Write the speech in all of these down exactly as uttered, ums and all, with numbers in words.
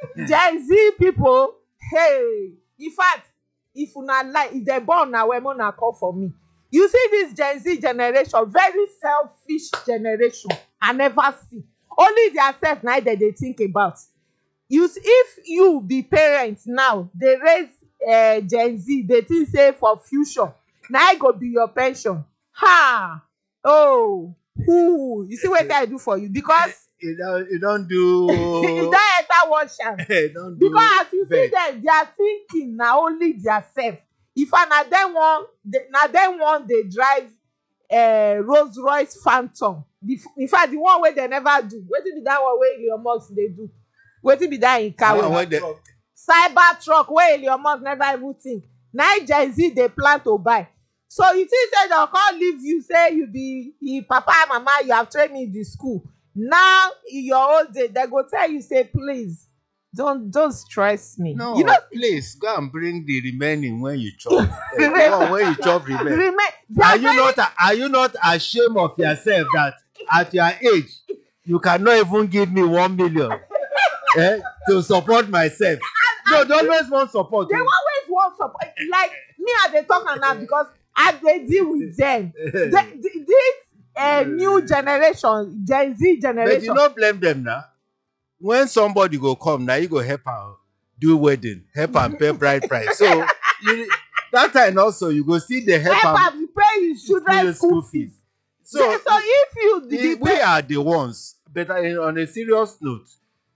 Gen Z people, hey, in fact, if una like, if they born now, when una call for me. You see this Gen Z generation, very selfish generation. I never see. Only their self now that they think about. You see, if you be parents now, they raise uh, Gen Z, they think say for future. Now I go be your pension. Ha! Oh, who? You see what I do for you? Because You don't, you don't do. you don't enter one chance. You don't do. Because as you see vet. them, they are thinking now only their self. If I na them one, na them one they drive uh, Rolls Royce Phantom. The, in fact, the one where they never do. Wetin be that one where Elon Musk they do? Wetin be that in car? Ah, when they- Cyber truck where Elon Musk never even think. Now Gen Z they plan to buy. So you think say they'll come leave you, say you be you papa and mama, you have trained me in the school. Now in your old day, they go tell you, say, please, don't don't stress me. No, You know, please go and bring the remaining when you chop. Uh, the one when you chop remain. remain. They Are are you very, not? Are you not ashamed of yourself that at your age you cannot even give me one million eh, to support myself? No, they always want support. they oh. always want support. Like me, I dey talk am now because I dey deal with them. The, the, this uh, new generation, Gen Z But generation. you no blame them now. When somebody go come now, you go help am do wedding, help am pay bride price. So you, that time also you go see the help help am am pay his children school fees. So, So so if you the- the, we are the ones. But uh, on a serious note,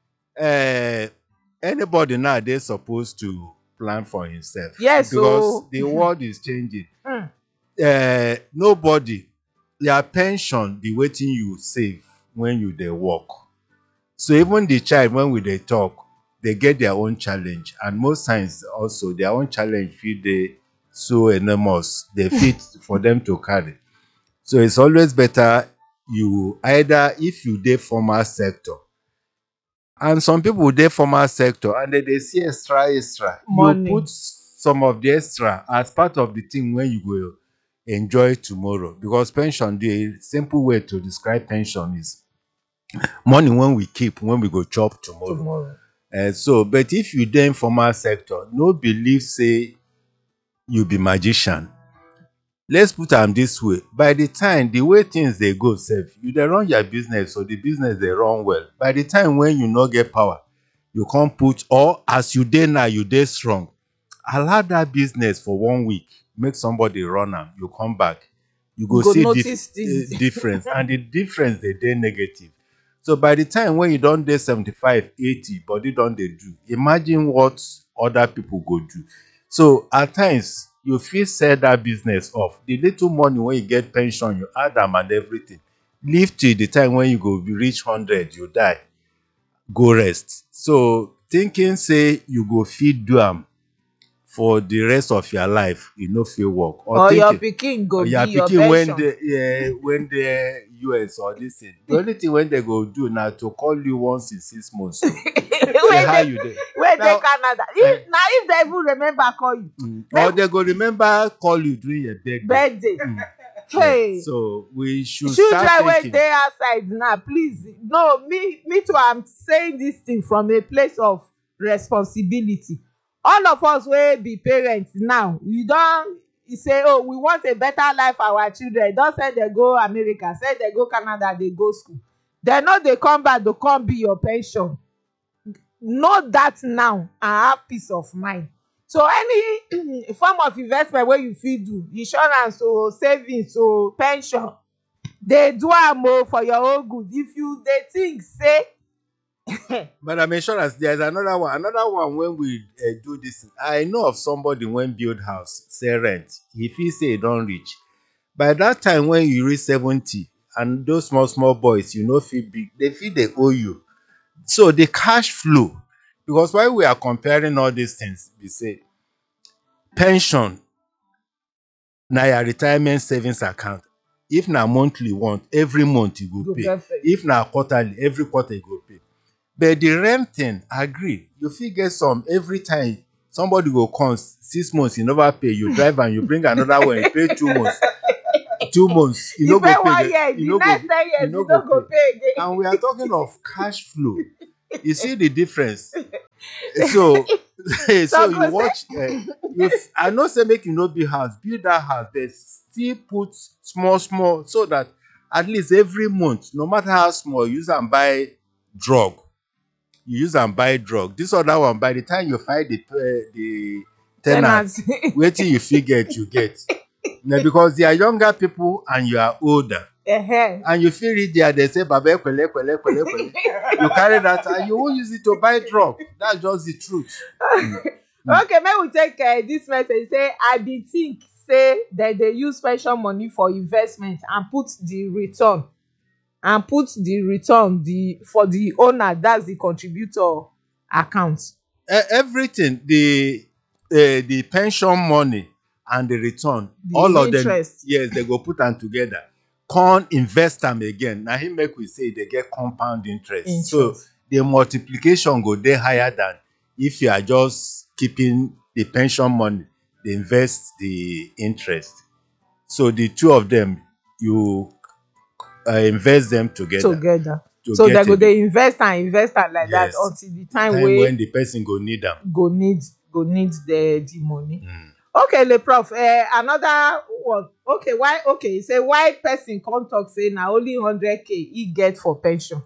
uh, anybody now they supposed to plan for himself. Yes, because so- the world is changing. Mm. Uh, nobody, their pension be waiting you save when you they work. So even the child when we they talk, they get their own challenge, and most times also their own challenge feel they so enormous they fit for them to carry. So it's always better you either if you dey formal sector, and some people dey formal sector and they dey see extra extra. Money. You put some of the extra as part of the thing when you go enjoy tomorrow, because pension, the simple way to describe pension is money when we keep when we go chop tomorrow. tomorrow. Uh, so but if you dey informal sector, no believe say you be magician. Let's put am this way: by the time the way things dey go sef, you dey run your business, so the business dey run well. By the time when you no get power, you come put, or as you dey now you dey strong, allow that business for one week, make somebody run am, you come back, you go, You go see notice dif- things. eh, difference, and the difference dey dey negative. So by the time when you don dey seventy-five, eighty, body don dey do, imagine what other people go do. So at times you fit sell that business off. The little money when you get pension, you add am and everything. Live till the time when you go reach hundred, you die, go rest. So thinking say you go fit do am for the rest of your life, you no fit work. Or your thinking- pikin go or be your your pikin when pension. dey yeah, when dey U S or this thing. The only thing when they go do na to call you once in six months. Say Wey how dey you dey. wey dey Now- Canada. If na if they even remember call you Mm. Or they go remember call you during your birthday. birthday. Mm. Hey. Yeah. So we should Children start wey thinking. dey outside now, please, no, me me too, I'm saying this thing from a place of responsibility. All of us wey be parents now, you don you say, oh, we want a better life for our children, don send dem go America, send dem go Canada, dey go school, dem no dey come back to come be your pension. Know that now and have peace of mind. So any form of investment wey you fit do, insurance o, savings o, pension, dey do am o for your own good. If you dey think say Madam Insurance, there's another one. Another one when we uh, do this. I know of somebody when build house, say rent. If he say it don't reach. By that time when you reach seventy, and those small, small boys, you know, feel big, they feel they owe you. So the cash flow, because while we are comparing all these things, we say pension, now your retirement savings account. If na monthly one, every month you go Go pay. perfect. If na quarterly, every quarter you go pay. But the rent thing, agree. You fit get some every time somebody go come six months, you never pay. You drive and you bring another one, you pay two months. Two months, you no you go pay pay. one again. year, You the no next go, ten years you you no no go go pay. pay again. And we are talking of cash flow. You see the difference. So, so So you go watch. Uh, you, I know say make you no build house, build that house, but still put small, small, so that at least every month, no matter how small, you use and buy drug. You use and buy drug. This other one, by the time you find the uh, the tenant, tenants. wait till you figure it, you get. Now, because they are younger people and you are older, Ehen. and you feel it there, they say, Baba, kwele, kwele, kwele, kwele. You carry that and you won't use it to buy drug. That's just the truth. Okay, make we take uh, this message. Say I be think say that they use pension money for investment and put the return and put the return the for the owner, that's the contributor account. E- everything, the uh, the pension money and the return, The all of them, interest. yes, they go put them together. Con invest them again. Now he make we say they get compound interest. So Interest. the multiplication go there higher than if you are just keeping the pension money, they invest the interest. So the two of them, you uh, invest them together Together. to So get they go a- they invest and invest and like that Yes. until the time, time wey when the person go need them. go need go need the the money. Mm. Okay, le prof, uh, another one. Okay, why? Okay, he say why person come talk say na only hundred k he get for pension.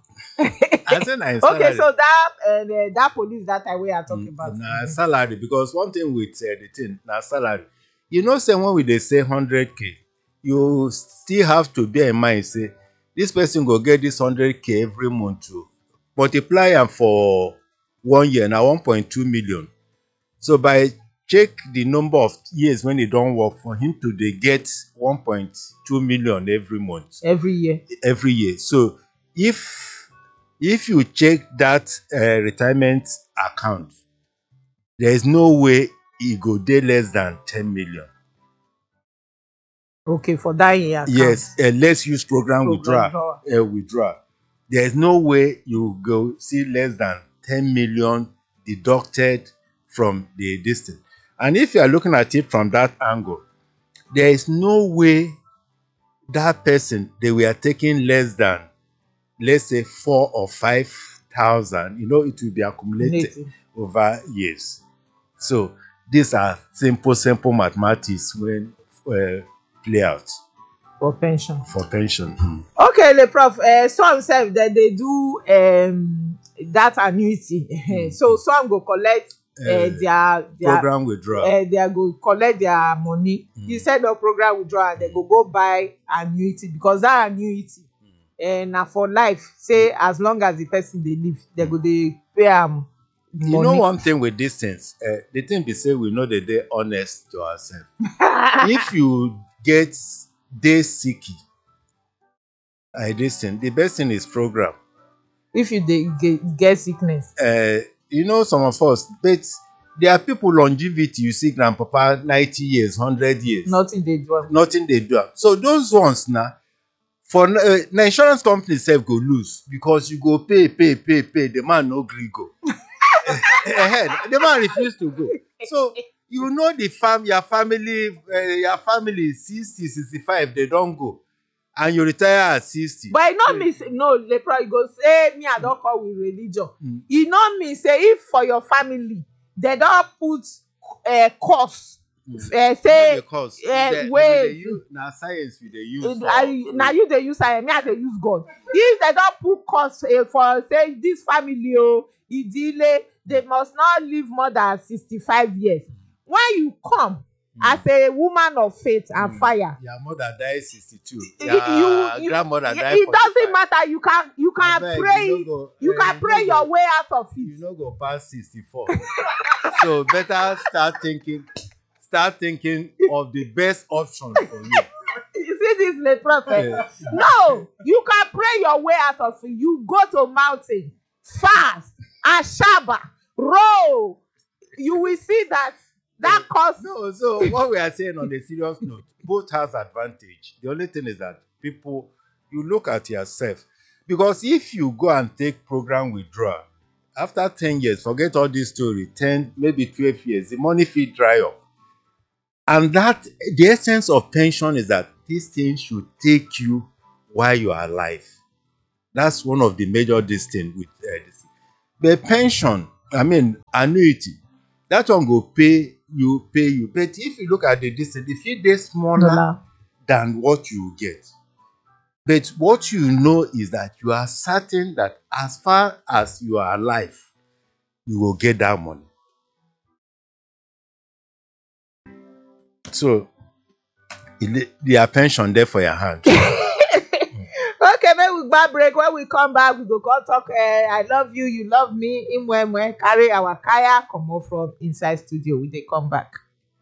I say na him Okay, salary. so that uh, that police that time we are talking Mm, about. na salary, because one thing with uh, the thing na salary. You know, say when we dey say hundred k, you still have to bear in mind say this person go get this hundred k every month to multiply am for one year na one point two million. So by check the number of years when he don work for him to dey get one point two million every month. Every year. every year. So if if you check that uh, retirement account, there is no way e go dey less than ten million. Okay, for that year account. Yes, uh, let's use program, Program withdrawal. Uh, withdrawal. There is no way you go see less than ten million deducted from the distance. And if you are looking at it from that angle, there is no way that person they were taking less than, let's say, four or five thousand. You know, it will be accumulated Native. over years. So these are simple, simple mathematics when uh, play out For pension. for pension. Mm. Okay, le prof, uh, some sef that they do um that annuity. So some go collect uh, Uh, their their Program withdrawal. uh, they go collect their money instead of program withdrawal. They go go buy annuity because that annuity uh, na for life. Say as long as the person dey live, they go dey pay am money. You know one thing with these things, uh, the thing be say we know that they honest to ourselves. If you get dey sicky, I this thing, the best thing is program. If you dey get, get sickness. Uh, you know, some of us, but there are people longevity. You see, grandpapa ninety years, hundred years, Nothing dey do am. nothing they do. So those ones now, for uh, na insurance company sef go lose because you go pay, pay, pay, pay. The man no gree go. Ahead, the man refuse to go. So you know the fam, your family, uh, your family sixty, sixty-five, they don't go, and you retire at sixty. But e no mean say no, le prof, you go say me I don call with religion. Mm. E no mean say if for your family they don put uh, cost uh, say Because eh, they, wait. they use na science we dey use. uh, for- I- na you dey use science, me I dey use God. If they don put cost uh, for say this family o idile, they must not live more than sixty-five years. When you come as a woman of faith and Mm. fire, Your mother die sixty-two. you- Your you- grandmother it die it doesn't forty-five. matter. You can you can Abeg, pray. you no go- You eh, can you pray no your go- way out of You it. no go pass sixty-four. So better start thinking, start thinking of the best option for you. You see this le prophet? Yeah. No, you can pray your way out of it. You go to mountain, fast, ashaba, roll. You will see that that cause. No, so what we are saying on a serious note, both has advantage. The only thing is that people, you look at yourself. Because if you go and take program withdrawal, after ten years, forget all this story, ten, maybe twelve years, the money fee dry up. And that, the essence of pension is that this thing should take you while you are alive. That's one of the major distinct with uh, this. But pension, I mean annuity, that one go pay you, pay you. But if you look at the distance, if you dey smaller Dollar. than what you get. But what you know is that you are certain that as far as you are alive, you will get that money. So, il- their pension there for your hand. Okay, make we gba break. When we come back, we go come talk. Uh, I love you, you love me. Imwemwe carry our kaya comot from inside studio. We dey come back.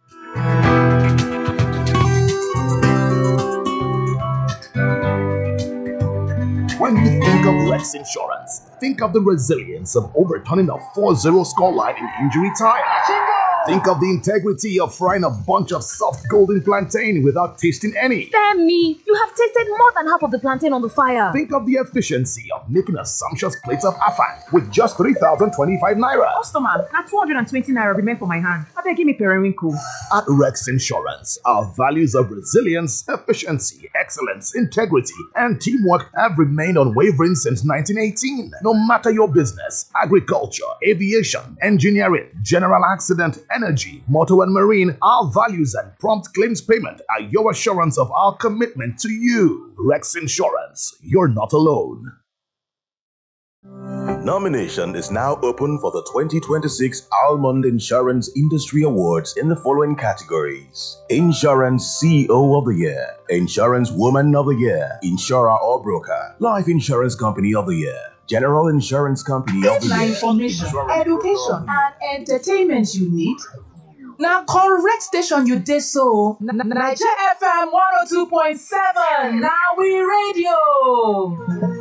When you think of Rex Insurance, think of the resilience of overturning a four zero scoreline in injury time. Think of the integrity of frying a bunch of soft golden plantain without tasting any. Femi, you have tasted more than half of the plantain on the fire. Think of the efficiency of making a sumptuous plate of afang with just three thousand twenty-five naira. Customer, now two hundred twenty naira remain for my hand. I beg, give me periwinkle. At Rex Insurance, our values of resilience, efficiency, excellence, integrity, and teamwork have remained unwavering since nineteen eighteen. No matter your business, agriculture, aviation, engineering, general accident, energy, motor and marine, our values and prompt claims payment are your assurance of our commitment to you. Rex Insurance, you're not alone. Nomination is now open for the twenty twenty-six Almond Insurance Industry Awards in the following categories: Insurance C E O of the Year, Insurance Woman of the Year, Insurer or Broker, Life Insurance Company of the Year, General Insurance Company of the Headline Year. information, education, and entertainment you need. Now, correct station you did so. Niger F M one oh two point seven. Now we radio.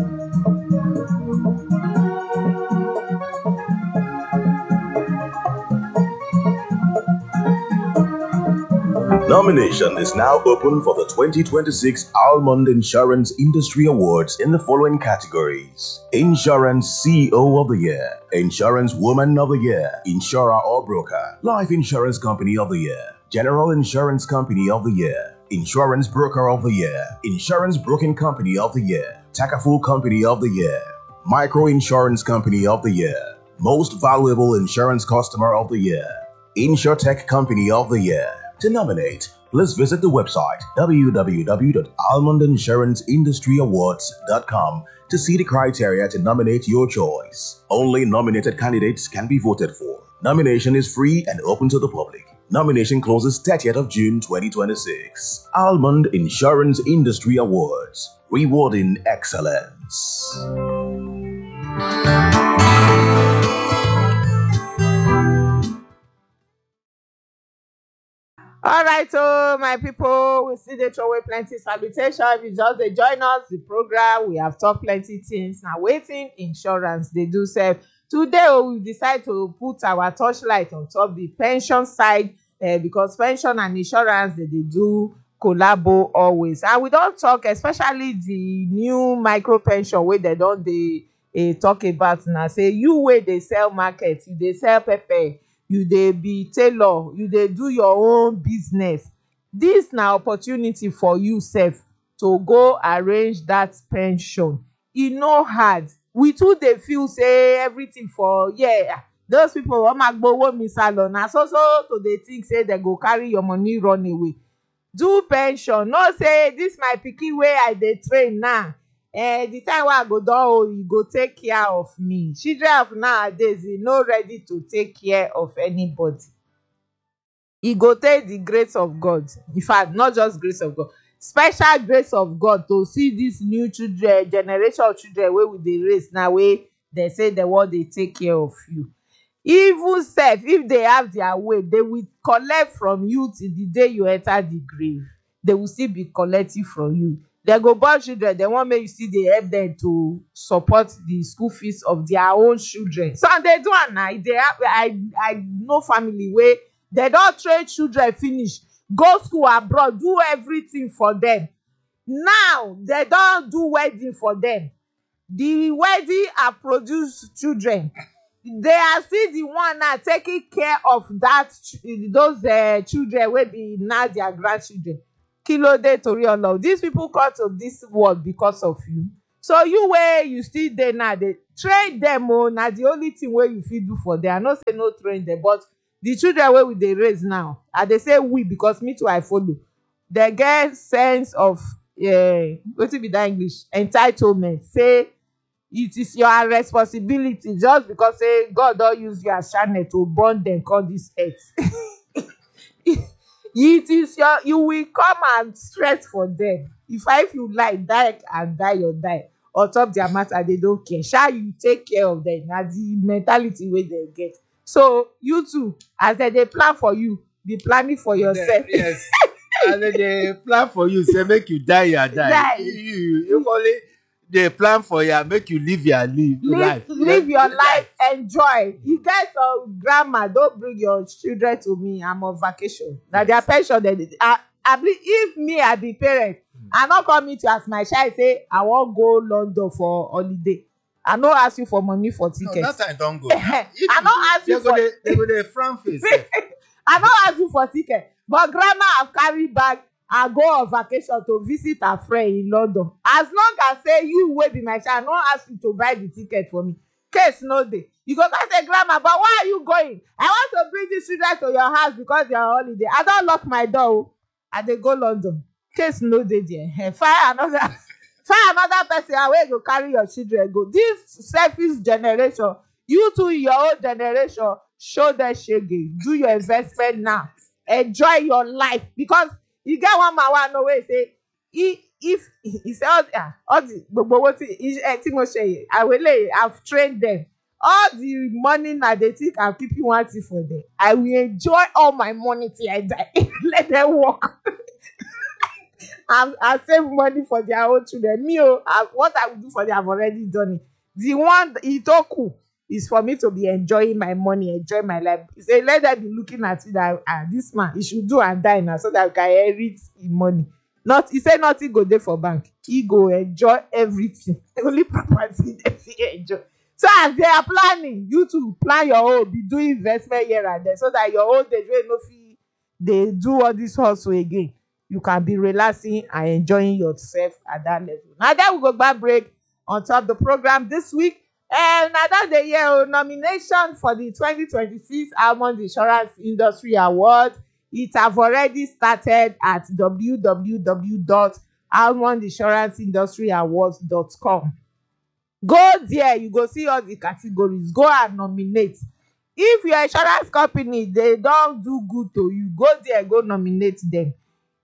Nomination is now open for the twenty twenty-six Almond Insurance Industry Awards in the following categories: Insurance C E O of the Year, Insurance Woman of the Year, Insurer or Broker, Life Insurance Company of the Year, General Insurance Company of the Year, Insurance Broker of the Year, Insurance Broking Company of the Year, Takaful Company of the Year, Micro Insurance Company of the Year, Most Valuable Insurance Customer of the Year, InsurTech Company of the Year. To nominate, please visit the website w w w dot almond insurance industry awards dot com to see the criteria to nominate your choice. Only nominated candidates can be voted for. Nomination is free and open to the public. Nomination closes thirtieth of June twenty twenty-six. Almond Insurance Industry Awards, rewarding excellence. All right, so my people, we see they throw away plenty salutation. If you just they join us, the program, we have talked plenty things. Now, waiting insurance, they do say today we decide to put our torchlight on top the pension side uh, because pension and insurance they, they do collabo always. And we don't talk, especially the new micro pension where they don't they uh, talk about now. Say you where they sell market, you they sell pepper. You dey be tailor, you dey do your own business. This na opportunity for you sef to go arrange that pension. E no hard. We too dey feel say everything for yeah, those people wey ma gbowo mi salon na so so to dey think say dem go carry your money run away. Do pension, no say this my pikin wey I dey train now. Eh, the time wey I go don old, you go take care of me. Children of nowadays, e no ready to take care of anybody. E go take the grace of God. In fact, not just grace of God, special grace of God to see this new children, generation of children wey we dey raise now, wey they say they want dey take care of you. Even sef, if they have their way, they will collect from you till the day you enter the grave. They will still be collecting from you. They go born children, they want make you see they help them to support the school fees of their own children. So they do am now. They have, I I know family where they don't train children finish, go school abroad, do everything for them. Now they don't do wedding for them. The wedding have produced children. They are still the one now taking care of that those uh, children will be now their grandchildren. Kilo de tori olo. These people come to this world because of you. So you where you still there now, they train them oh, na the only thing wey you fit do for them. I no say no train them, but the children wey we dey raise now, I dey say we because me too I follow. They get sense of uh, wetin be that English, entitlement. Say it is your responsibility just because say God don use you as channel to born them come this earth. It is your, you will come and stress for them. If I if you like die and die or die on top their matter, they don't care. Shall you take care of them? Na the mentality wey they get. So you too, as they dey plan for you, be planning for yourself. Yes. And then they plan for you, say make you die, you die. Die. You, you, you only they plan for you, make you live your live, live life. live your life, enjoy. You guys are grandma, don't bring your children to me, I'm on vacation. Now their pension dem I I believe if me I be parent, I no come meet you as my child say I wan go London for holiday, I no ask you for money for ticket. No, that time don't go. I no ask you they for go dey they go dey frown face. sef. I no ask you for ticket, but grandma have carry bag and go on vacation to visit her friend in London. As long as say you wey be my child, I no ask you to buy the ticket for me. Case no dey. You go come say, grandma, but why are you going? I want to bring these children to your house because they are holiday. I don lock my door o. I dey go London. Case no dey there. Eh, find another find another person wey go carry your children go. This selfish generation, you too in your own generation, show them shege. Do your investment now. Enjoy your life, because you get one man wey I know wey say he if he say all the all the gbogbo wetin eh tí mo ṣe yìí awele I've trained them. All the money na dey think I'm keeping one thing for them. I will enjoy all my money till I die. Let them work. I'm I save money for their own children. Me oh, I, what I will do for them, I've already done it. The one itoku is for me to be enjoying my money, enjoy my life. He say let them be looking at it that ah, this man he should do and die now so that we can inherit his money. Not he say nothing go there for bank. He go enjoy everything. Only property they fit enjoy. So as they are planning, you to plan your own, be doing investment here and there so that your old age wey no fit dey do all this hustle again. You can be relaxing and enjoying yourself at that level. Now then we go back break on top of the program this week. And now that the year nomination for the twenty twenty-six Almond Insurance Industry Award, it have already started at w w w dot almond insurance industry awards dot com. Go there, you go see all the categories. Go and nominate. If your insurance company they don't do good to you, go there, go nominate them.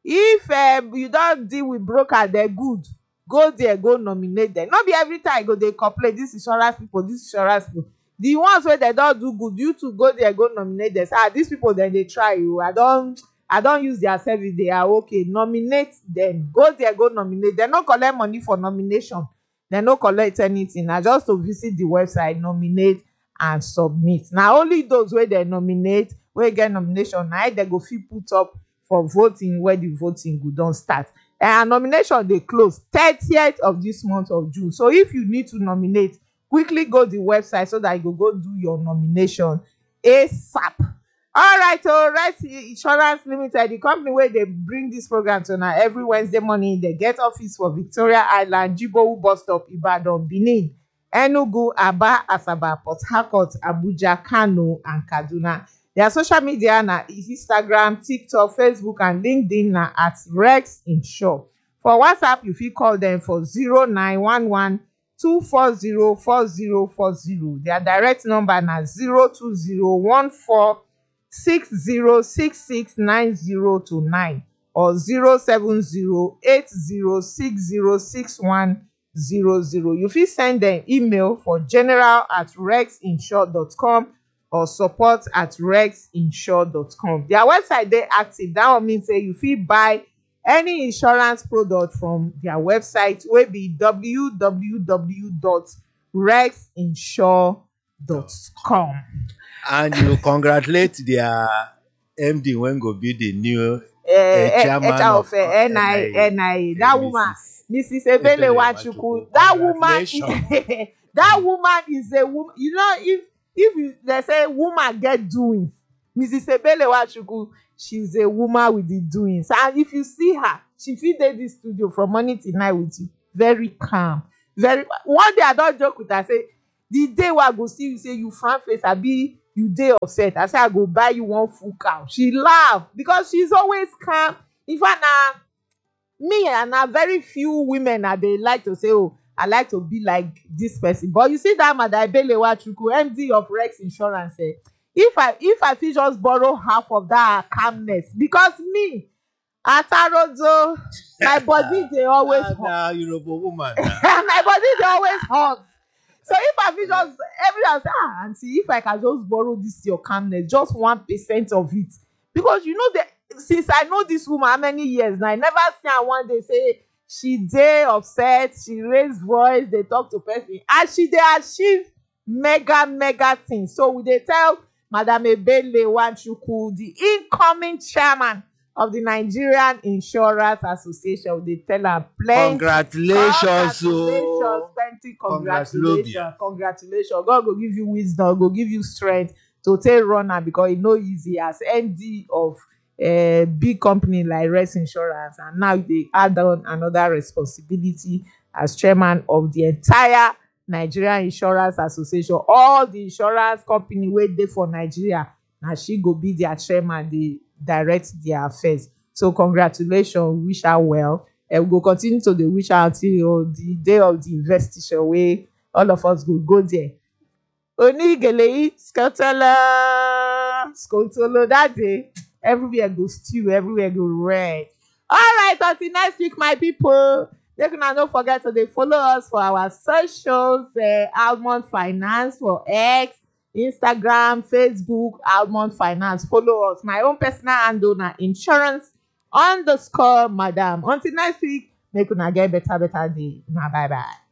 If um, you don't deal with broker, they're good. Go there, go nominate them. Not be every time go they complain. This insurance people, this insurance people. The ones where they don't do good, you to go there, go nominate them. Say, ah, these people then they try you. I don't, I don't use their service. They are okay. Nominate them. Go there, go nominate. They don't collect money for nomination. They don't collect anything. Now just to visit the website, nominate and submit. Now only those where they nominate, where get nomination, now they go feel put up for voting where the voting go don't start. And nomination they close thirtieth of this month of June. So if you need to nominate, quickly go to the website so that you go go do your nomination ASAP. All right, so Rex Insurance Limited, the company where they bring this program to now every Wednesday morning. They get office for Victoria Island, Jibowu bus stop, Ibadan, Benin, Enugu, Aba, Asaba, Port Harcourt, Abuja, Kano, and Kaduna. Their social media na Instagram, TikTok, Facebook, and LinkedIn na at Rex Insure. For WhatsApp, you fit call them for zero nine one one two four zero four zero four zero. Their direct number na zero two zero one four six zero six six nine zero two nine or zero seven zero eight zero six zero six one zero zero. You fit send them email for general at rex insure dot com or support at rex insure dot com. Their website dey active. That one mean say you fit buy any insurance product from their website wey be w w w dot rex insure dot com. And you congratulate their M D when go be the new uh, uh, chairman of, of, of uh, N I A. N I A. That woman, Missus Ebele Ebele Nwachukwu. Nwachukwu. That woman, Congratulations. that woman is a woman. You know, if if you, they say woman get doings, Missus Ebele Nwachukwu, she's a woman with the doings. And if you see her, she fit dey this studio from morning till night with you. Very calm. Very. One day I don't joke with her. Say, the day wey I go see you say you frown face abi you dey upset, I say I go buy you one full cow. She laugh because she's always calm. In fact, na me and na very few women na dey like to say, oh, I like to be like this person. But you see that Madam Ebele Nwachukwu, M D of Rex Insurance, eh, if I if I fit just borrow half of that calmness, because me Atarodo, my body dey always hot. Now Yoruba woman. My body dey always hot. So if I fit just every day say, ah, aunty, if I can just borrow this your calmness, just one percent of it, because you know that since I know this woman how many years now, I never see her one day say she dey upset, she raise voice, dey talk to person, and she dey achieve mega mega things. So we dey tell Madam Ebele Nwachukwu, the incoming chairman of the Nigerian Insurance Association, we dey tell her plenty Congratulations, congratulations, oh. plenty Congratulations. congratulations, congratulations. God go give you wisdom, go give you strength to take run am, because e no easy as M D of a big company like Rex Insurance, and now they add on another responsibility as chairman of the entire Nigerian Insurance Association. All the insurance company wey dey for Nigeria, na she go be their chairman, dey direct their affairs. So congratulations, wish her well, and we go continue to dey wish her until the day of the investiture, wey all of us go go there. Onigele skotolo skotolo that day. Everywhere go stew, everywhere go red. All right, until next week, my people. Make una no forget to dey follow us for our socials. Uh, Almond Finance for X, Instagram, Facebook, Almond Finance. Follow us. My own personal handle na insurance underscore madam. Until next week, make una get better, better day. Nah, bye bye.